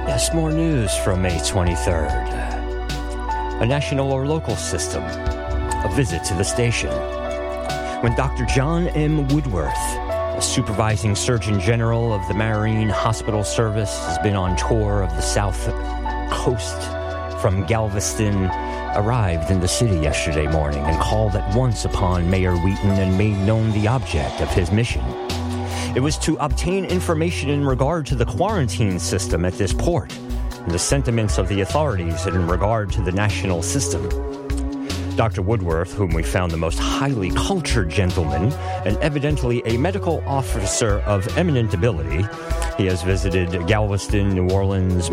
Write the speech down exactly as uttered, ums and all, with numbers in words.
Yes, more news from May twenty-third. A national or local system. A visit to the station. When Doctor John M. Woodworth, a supervising Surgeon General of the Marine Hospital Service, has been on tour of the South Coast from Galveston, arrived in the city yesterday morning and called at once upon Mayor Wheaton and made known the object of his mission. It was to obtain information in regard to the quarantine system at this port and the sentiments of the authorities in regard to the national system. Doctor Woodworth, whom we found the most highly cultured gentleman and evidently a medical officer of eminent ability, he has visited Galveston, New Orleans,